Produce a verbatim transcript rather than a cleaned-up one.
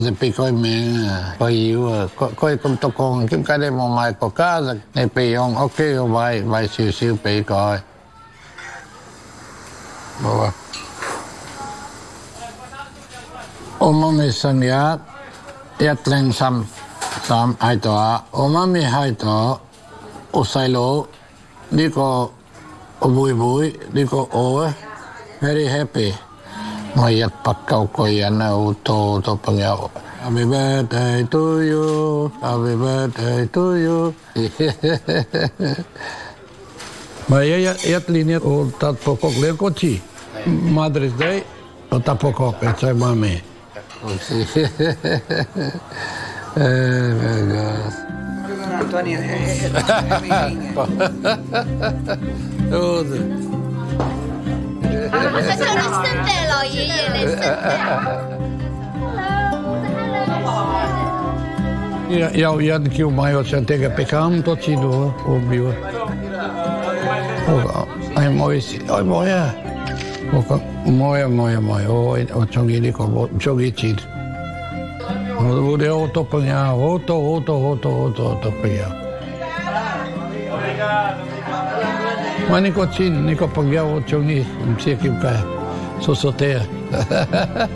Se picoi me poi io coi com to con kim ka de mo mai ko casa e pe on ok vai vai siu siu pe coi boa o mami sania ya tlen sam sam ai to o mami hai to o sai lo ni ko o vui vui ni ko o very happy mai at pakau ko yan o to to pangao happy birthday to you happy birthday to you mai ya ya linia o tat pokok le ko chi Mother's Day o tat pokok e chai mami eh Antonio 好像是我的圣诞老爷爷的圣诞。 Ja, ja, kiu mai o sen teke pekam to chino o biwa. O ai moi si, ai moia. O ka moia moia moia o o chongi ni ko chongi chid. O de o to panya, o to o to o to o to to panya. Mani ko chin ni ko panya o chongi, msi kiu ka. So sotea.